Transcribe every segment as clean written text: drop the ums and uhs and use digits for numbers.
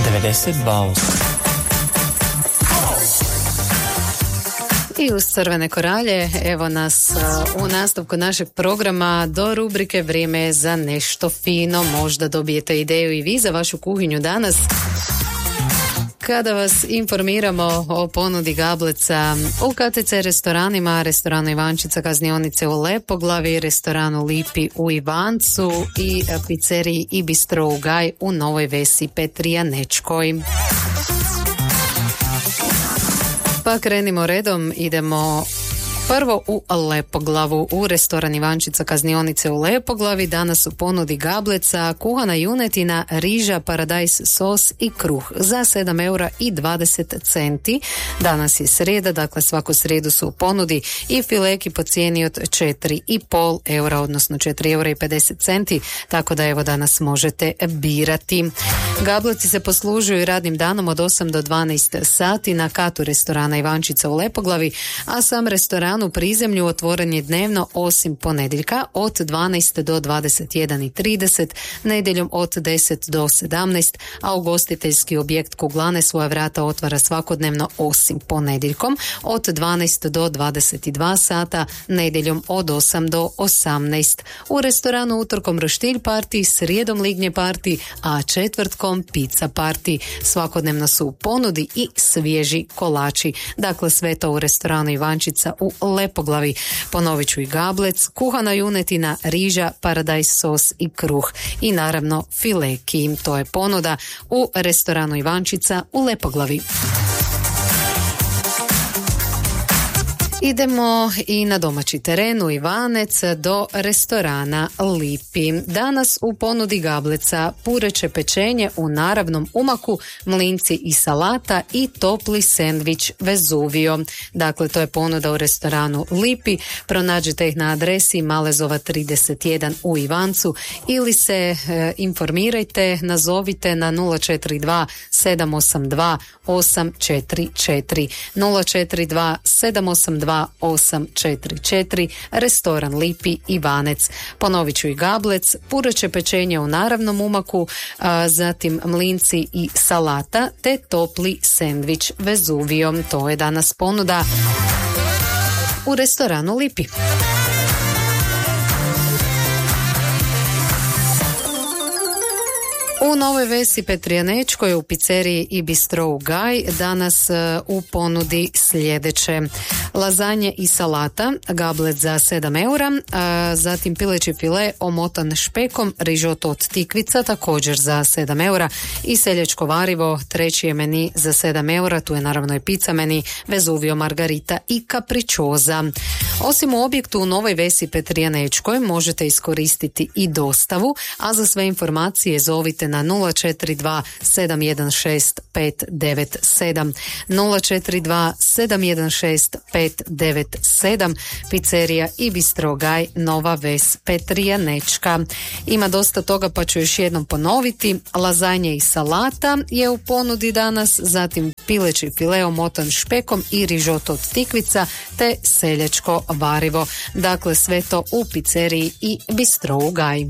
92.8. I uz Crvene koralje, evo nas u nastavku našeg programa do rubrike Vrijeme je za nešto fino. Možda dobijete ideju i vi za vašu kuhinju danas, kada vas informiramo o ponudi gableca u KTC restoranima, restoranu Ivančica Kaznionice u Lepoglavi, restoranu Lipi u Ivancu i pizzeriji i bistro u Gaj u Novoj Vesi Petrijanečkoj. Pa krenimo redom, idemo prvo u Lepoglavu, u restoran Ivančica Kaznionice u Lepoglavi. Danas u ponudi gableca, kuhana junetina, riža, paradajz, sos i kruh za 7,20 €. Danas je srijeda, dakle svaku srijedu su u ponudi i fileki po cijeni od 4,5 €, odnosno 4,50 €, tako da evo danas možete birati. Gableci se poslužuju radnim danom od 8 do 12 sati na katu restorana Ivančica u Lepoglavi, a sam restoran u prizemlju otvoren je dnevno osim ponedjeljka od 12 do 21:30, nedjeljom od 10 do 17, a ugostiteljski objekt Kuglane svoja vrata otvara svakodnevno osim ponedjeljkom od 12 do 22 sata, nedjeljom od 8 do 18. U restoranu utorkom roštilj parti, srijedom lignje parti, a četvrtkom pizza parti. Svakodnevno su u ponudi i svježi kolači. Dakle, sve to u restoranu Ivančica u Lepoglavi. Ponovit ću i gablec, kuhana junetina, riža, paradajz, sos i kruh. I naravno fileki. To je ponuda u restoranu Ivančica u Lepoglavi. Idemo i na domaći teren u Ivanec do restorana Lipi. Danas u ponudi gableca, pureće pečenje u naravnom umaku, mlinci i salata i topli sendvič Vezuvio. Dakle, to je ponuda u restoranu Lipi. Pronađite ih na adresi Malezova 31 u Ivancu ili se informirajte, nazovite na 042 782 844 042 782 844, restoran Lipi Ivanec. Ponovit ću i gablec, pureće pečenje u naravnom umaku, zatim mlinci i salata te topli sendvič Vezuvio. To je danas ponuda u restoranu Lipi. U Novoj Vesi Petrijanečkoj u pizzeriji i bistro u Gaj danas u ponudi sljedeće: lazanje i salata, gablet za 7 €, zatim pileći file omotan špekom, rižoto od tikvica također za 7 € i seljačko varivo, treći je meni za 7 €, tu je naravno i pizza meni, Vezuvio, margarita i kapričoza. Osim u objektu u Novoj Vesi Petrijanečkoj možete iskoristiti i dostavu, a za sve informacije zovite na 042 716 597 042 716 597. Pizzerija i bistro Gaj, Nova Ves Petrijanečka. Ima dosta toga pa ću još jednom ponoviti. Lazanje i salata je u ponudi danas, zatim pileći file omotan špekom i rižoto od tikvica te seljačko varivo. Dakle, sve to u pizzeriji i bistro u Gaj.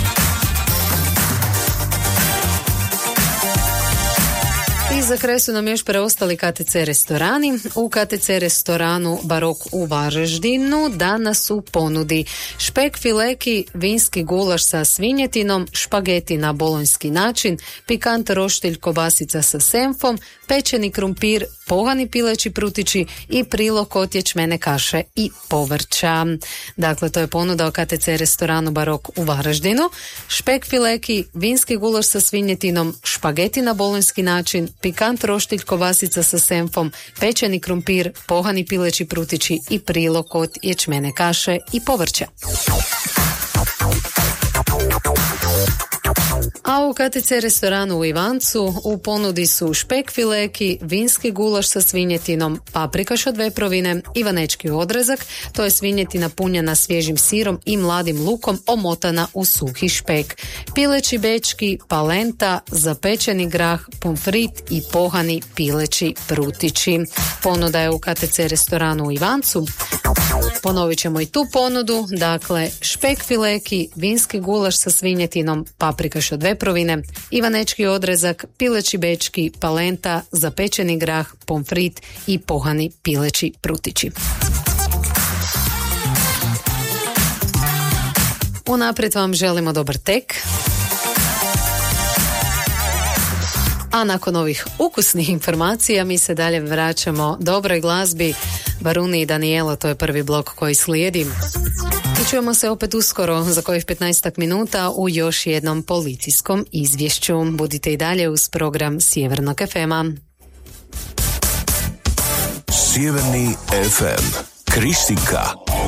I za kraj su nam još preostali KTC restorani. U KTC restoranu Barok u Varaždinu danas u ponudi špek fileki, vinski gulaš sa svinjetinom, špageti na bolonjski način, pikant roštilj kobasica sa senfom, pečeni krumpir, pohani pileći prutići i prilog od ječmene kaše i povrća. Dakle, to je ponuda u KTC restoranu Barok u Varaždinu. Špek fileki, vinski gulaš sa svinjetinom, špageti na bolonjski način, pikant roštilj kobasica sa senfom, pečeni krumpir, pohani pileći prutići i prilog od ječmene kaše i povrća. A u KTC restoranu u Ivancu u ponudi su špek fileki, vinski gulaš sa svinjetinom, paprikaš od veprovine, ivanečki odrezak, to je svinjetina punjena svježim sirom i mladim lukom omotana u suhi špek, pileći bečki, palenta, zapečeni grah, pomfrit i pohani pileći prutići. Ponuda je u KTC restoranu u Ivancu. Ponovit ćemo i tu ponudu, dakle špek fileki, vinski gulaš sa svinjetinom, paprikaš od veprovine, ivanečki odrezak, pileći bečki, palenta, zapečeni grah, pomfrit i pohani pileći prutići. Unaprijed vam želimo dobar tek. A nakon ovih ukusnih informacija mi se dalje vraćamo dobroj glazbi. Baruni i Daniela, to je prvi blok koji slijedi. I čujemo se opet uskoro za kojih 15 minuta u još jednom policijskom izvješću. Budite i dalje uz program Sjevernog FM-a. Sjeverni FM. Kristika